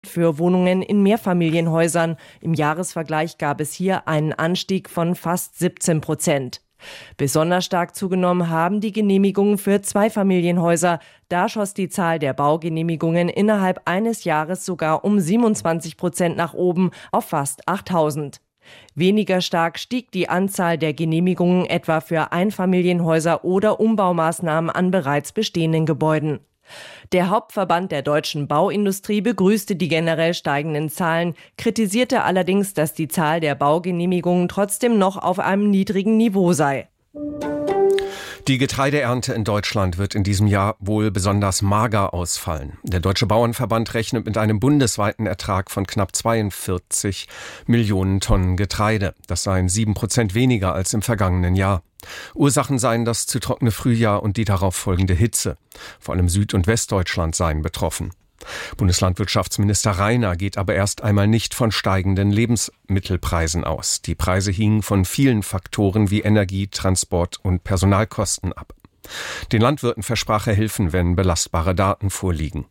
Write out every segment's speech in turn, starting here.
für Wohnungen in Mehrfamilienhäusern. Im Jahresvergleich gab es hier einen Anstieg von fast 17%. Besonders stark zugenommen haben die Genehmigungen für Zweifamilienhäuser. Da schoss die Zahl der Baugenehmigungen innerhalb eines Jahres sogar um 27% nach oben auf fast 8.000. Weniger stark stieg die Anzahl der Genehmigungen etwa für Einfamilienhäuser oder Umbaumaßnahmen an bereits bestehenden Gebäuden. Der Hauptverband der deutschen Bauindustrie begrüßte die generell steigenden Zahlen, kritisierte allerdings, dass die Zahl der Baugenehmigungen trotzdem noch auf einem niedrigen Niveau sei. Die Getreideernte in Deutschland wird in diesem Jahr wohl besonders mager ausfallen. Der Deutsche Bauernverband rechnet mit einem bundesweiten Ertrag von knapp 42 Millionen Tonnen Getreide. Das seien 7% weniger als im vergangenen Jahr. Ursachen seien das zu trockene Frühjahr und die darauf folgende Hitze. Vor allem Süd- und Westdeutschland seien betroffen. Bundeslandwirtschaftsminister Rainer geht aber erst einmal nicht von steigenden Lebensmittelpreisen aus. Die Preise hingen von vielen Faktoren wie Energie, Transport und Personalkosten ab. Den Landwirten versprach er Hilfen, wenn belastbare Daten vorliegen.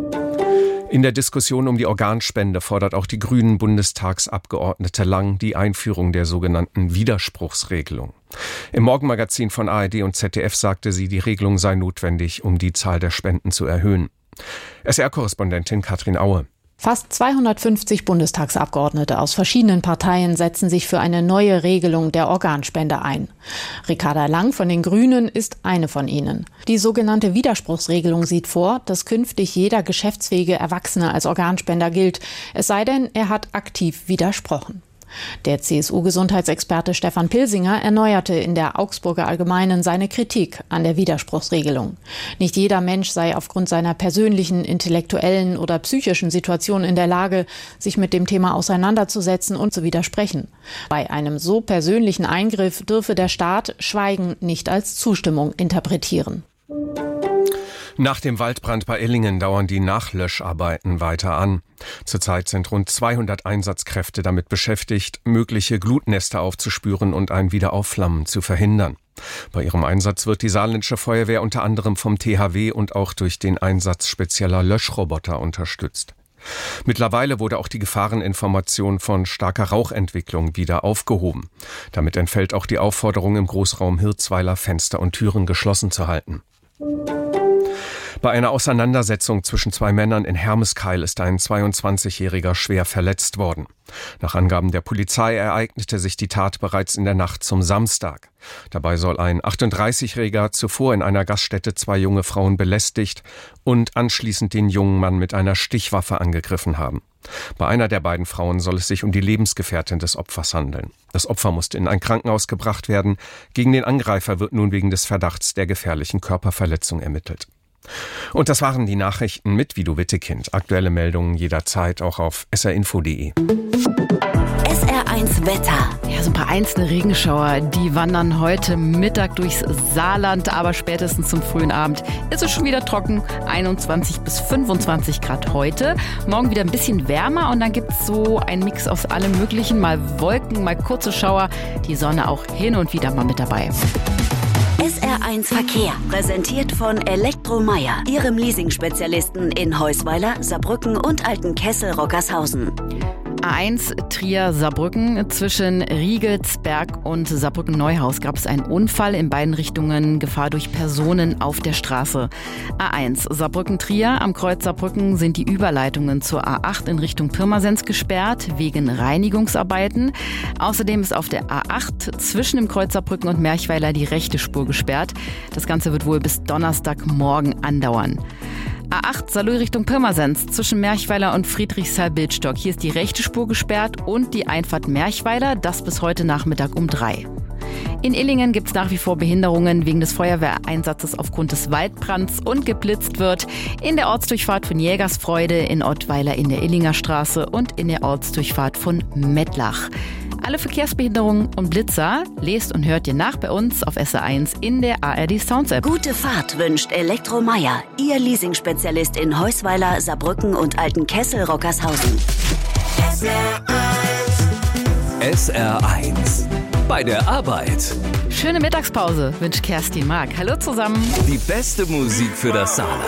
In der Diskussion um die Organspende fordert auch die Grünen-Bundestagsabgeordnete Lang die Einführung der sogenannten Widerspruchsregelung. Im Morgenmagazin von ARD und ZDF sagte sie, die Regelung sei notwendig, um die Zahl der Spenden zu erhöhen. SR-Korrespondentin Katrin Aue. Fast 250 Bundestagsabgeordnete aus verschiedenen Parteien setzen sich für eine neue Regelung der Organspende ein. Ricarda Lang von den Grünen ist eine von ihnen. Die sogenannte Widerspruchsregelung sieht vor, dass künftig jeder geschäftsfähige Erwachsene als Organspender gilt, es sei denn, er hat aktiv widersprochen. Der CSU-Gesundheitsexperte Stefan Pilsinger erneuerte in der Augsburger Allgemeinen seine Kritik an der Widerspruchsregelung. Nicht jeder Mensch sei aufgrund seiner persönlichen, intellektuellen oder psychischen Situation in der Lage, sich mit dem Thema auseinanderzusetzen und zu widersprechen. Bei einem so persönlichen Eingriff dürfe der Staat Schweigen nicht als Zustimmung interpretieren. Nach dem Waldbrand bei Illingen dauern die Nachlöscharbeiten weiter an. Zurzeit sind rund 200 Einsatzkräfte damit beschäftigt, mögliche Glutnester aufzuspüren und ein Wiederaufflammen zu verhindern. Bei ihrem Einsatz wird die Saarländische Feuerwehr unter anderem vom THW und auch durch den Einsatz spezieller Löschroboter unterstützt. Mittlerweile wurde auch die Gefahreninformation von starker Rauchentwicklung wieder aufgehoben. Damit entfällt auch die Aufforderung, im Großraum Hirzweiler Fenster und Türen geschlossen zu halten. Bei einer Auseinandersetzung zwischen zwei Männern in Hermeskeil ist ein 22-Jähriger schwer verletzt worden. Nach Angaben der Polizei ereignete sich die Tat bereits in der Nacht zum Samstag. Dabei soll ein 38-Jähriger zuvor in einer Gaststätte zwei junge Frauen belästigt und anschließend den jungen Mann mit einer Stichwaffe angegriffen haben. Bei einer der beiden Frauen soll es sich um die Lebensgefährtin des Opfers handeln. Das Opfer musste in ein Krankenhaus gebracht werden. Gegen den Angreifer wird nun wegen des Verdachts der gefährlichen Körperverletzung ermittelt. Und das waren die Nachrichten mit Vido Wittekind. Aktuelle Meldungen jederzeit auch auf srinfo.de. SR1 Wetter. Ja, so ein paar einzelne Regenschauer, die wandern heute Mittag durchs Saarland, aber spätestens zum frühen Abend ist es schon wieder trocken. 21 bis 25 Grad heute. Morgen wieder ein bisschen wärmer und dann gibt es so einen Mix aus allem Möglichen. Mal Wolken, mal kurze Schauer. Die Sonne auch hin und wieder mal mit dabei. SR1 Verkehr, präsentiert von Elektromeier, Ihrem Leasing-Spezialisten in Heusweiler, Saarbrücken und Altenkessel-Rockershausen. A1 Trier-Saarbrücken. Zwischen Riegelsberg und Saarbrücken-Neuhaus gab es einen Unfall, in beiden Richtungen Gefahr durch Personen auf der Straße. A1 Saarbrücken-Trier. Am Kreuz Saarbrücken sind die Überleitungen zur A8 in Richtung Pirmasens gesperrt, wegen Reinigungsarbeiten. Außerdem ist auf der A8 zwischen dem Kreuz Saarbrücken und Merchweiler die rechte Spur gesperrt. Das Ganze wird wohl bis Donnerstagmorgen andauern. A8 Saarlouis Richtung Pirmasens zwischen Merchweiler und Friedrichshall-Bildstock. Hier ist die rechte Spur gesperrt und die Einfahrt Merchweiler, das bis heute Nachmittag um 3. In Illingen gibt es nach wie vor Behinderungen wegen des Feuerwehreinsatzes aufgrund des Waldbrands und geblitzt wird in der Ortsdurchfahrt von Jägersfreude, in Ottweiler in der Illinger Straße und in der Ortsdurchfahrt von Mettlach. Alle Verkehrsbehinderungen und Blitzer lest und hört ihr nach bei uns auf SR1 in der ARD Sounds App. Gute Fahrt wünscht Elektromeier, Ihr Leasing-Spezialist in Heusweiler, Saarbrücken und Altenkessel-Rockershausen. SR1 bei der Arbeit. Schöne Mittagspause wünscht Kerstin Mark. Hallo zusammen. Die beste Musik für das Saarland.